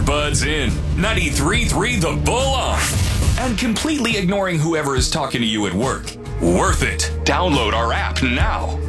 earbuds in. 93.3 The Bull on. And completely ignoring whoever is talking to you at work. Worth it. Download our app now.